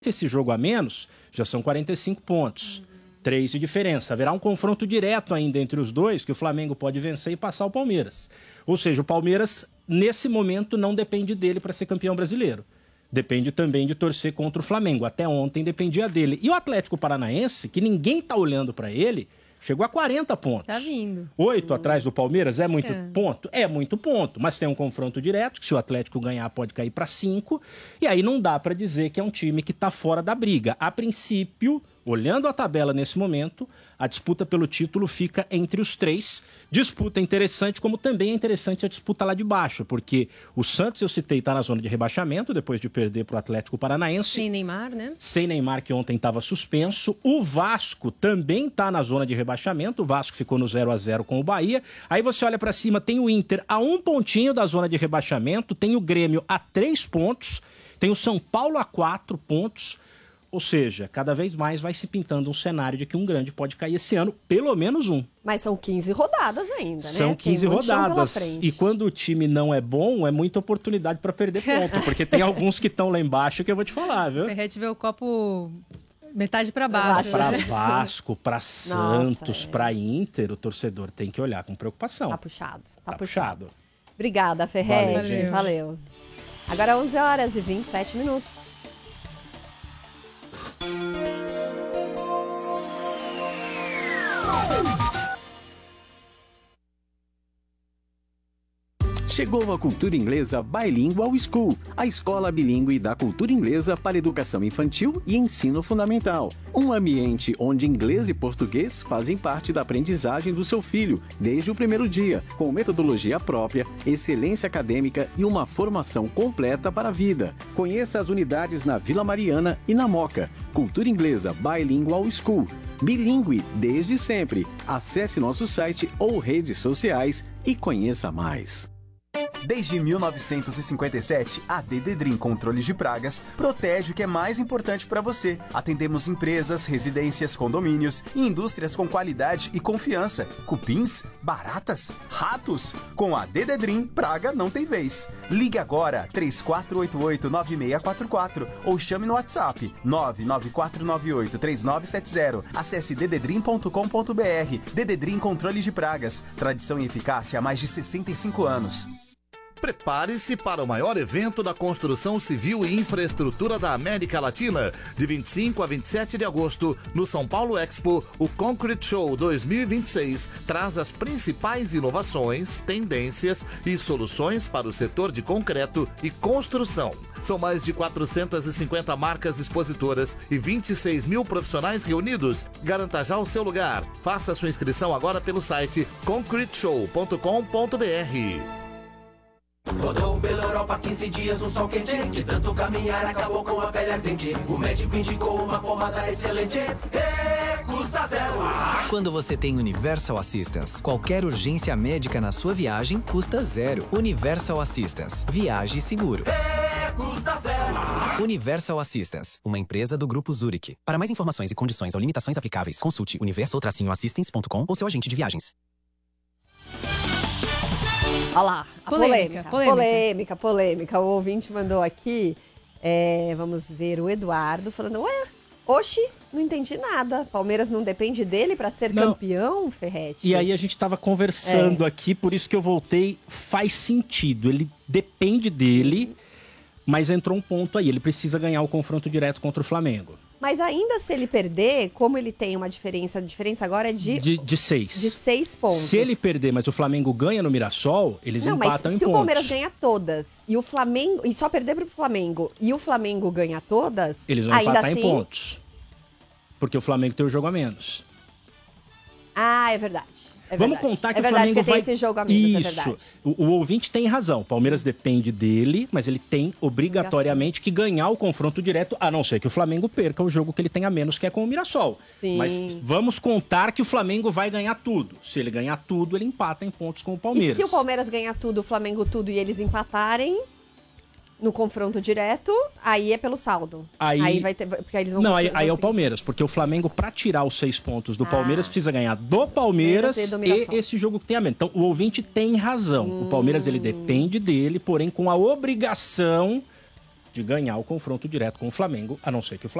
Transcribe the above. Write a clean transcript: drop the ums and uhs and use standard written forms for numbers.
esse jogo a menos, já são 45 pontos. 3 de diferença. Haverá um confronto direto ainda entre os dois, que o Flamengo pode vencer e passar o Palmeiras. Ou seja, o Palmeiras, nesse momento, não depende dele para ser campeão brasileiro. Depende também de torcer contra o Flamengo. Até ontem dependia dele. E o Atlético Paranaense, que ninguém está olhando para ele, chegou a 40 pontos. Tá vindo. 8 atrás do Palmeiras é muito ponto? É muito ponto. Mas tem um confronto direto, que se o Atlético ganhar pode cair para 5. E aí não dá para dizer que é um time que está fora da briga. A princípio, olhando a tabela nesse momento, a disputa pelo título fica entre os 3. Disputa interessante, como também é interessante a disputa lá de baixo, porque o Santos, eu citei, está na zona de rebaixamento, depois de perder para o Atlético Paranaense. Sem Neymar, né? Sem Neymar, que ontem estava suspenso. O Vasco também está na zona de rebaixamento. O Vasco ficou no 0-0 com o Bahia. Aí você olha para cima, tem o Inter a 1 pontinho da zona de rebaixamento, tem o Grêmio a 3 pontos, tem o São Paulo a 4 pontos. Ou seja, cada vez mais vai se pintando um cenário de que um grande pode cair esse ano, pelo menos um. Mas são 15 rodadas ainda, né? São 15 rodadas. E quando o time não é bom, é muita oportunidade para perder ponto. Porque tem alguns que estão lá embaixo que eu vou te falar, viu? O Ferretti vê o copo metade para baixo. Para Vasco, para Santos, para Inter, o torcedor tem que olhar com preocupação. Tá puxado. Tá puxado. Obrigada, Ferretti. Valeu. Agora 11h27. Chegou a Cultura Inglesa Bilingual School, a escola bilíngue da cultura inglesa para educação infantil e ensino fundamental. Um ambiente onde inglês e português fazem parte da aprendizagem do seu filho desde o primeiro dia, com metodologia própria, excelência acadêmica e uma formação completa para a vida. Conheça as unidades na Vila Mariana e na Moca. Cultura Inglesa Bilingual School. Bilíngue desde sempre. Acesse nosso site ou redes sociais e conheça mais. Desde 1957, a Dededrim Controles de Pragas protege o que é mais importante para você. Atendemos empresas, residências, condomínios e indústrias com qualidade e confiança. Cupins, baratas, ratos. Com a Dededrim, praga não tem vez. Ligue agora 3488-9644 ou chame no WhatsApp 99498-3970. Acesse dededrim.com.br. Dededrim Controles de Pragas. Tradição e eficácia há mais de 65 anos. Prepare-se para o maior evento da construção civil e infraestrutura da América Latina. De 25 a 27 de agosto, no São Paulo Expo, o Concrete Show 2026 traz as principais inovações, tendências e soluções para o setor de concreto e construção. São mais de 450 marcas expositoras e 26 mil profissionais reunidos. Garanta já o seu lugar. Faça sua inscrição agora pelo site concreteshow.com.br. Rodou pela Europa 15 dias no sol quente. De tanto caminhar acabou com a pele ardente. O médico indicou uma pomada excelente. Custa zero. Quando você tem Universal Assistance, qualquer urgência médica na sua viagem custa zero. Universal Assistance. Viaje seguro. Custa zero. Universal Assistance, uma empresa do Grupo Zurich. Para mais informações e condições ou limitações aplicáveis, consulte universal-assistance.com ou seu agente de viagens. Olha lá, a polêmica. O ouvinte mandou aqui, vamos ver, o Eduardo falando, oxi, não entendi nada. Palmeiras não depende dele para ser campeão, Ferretti? E aí a gente estava conversando aqui, por isso que eu voltei, faz sentido. Ele depende dele, mas entrou um ponto aí, ele precisa ganhar o confronto direto contra o Flamengo. Mas ainda se ele perder, como ele tem uma diferença, a diferença agora é de 6. De 6 pontos. Se ele perder, mas o Flamengo ganha no Mirassol, eles empatam em pontos. Mas se o Palmeiras ganhar todas e o Flamengo e só perder para o Flamengo e o Flamengo ganhar todas, eles vão ainda empatar assim... em pontos. Porque o Flamengo tem o jogo a menos. Ah, é verdade. Vamos contar que o Flamengo vai... esse jogo a menos, Isso. É verdade. O ouvinte tem razão. O Palmeiras depende dele, mas ele tem obrigatoriamente que ganhar o confronto direto, a não ser que o Flamengo perca o jogo que ele tem a menos, que é com o Mirassol. Sim. Mas vamos contar que o Flamengo vai ganhar tudo. Se ele ganhar tudo, ele empata em pontos com o Palmeiras. E se o Palmeiras ganhar tudo, o Flamengo tudo e eles empatarem no confronto direto, aí é pelo saldo. Aí vai ter, porque aí eles vão... Não, aí é o Palmeiras, porque o Flamengo, para tirar os 6 pontos do Palmeiras, precisa ganhar do Palmeiras e esse jogo que tem a menos. Então, o ouvinte tem razão. O Palmeiras, ele depende dele, porém com a obrigação de ganhar o confronto direto com o Flamengo, a não ser que o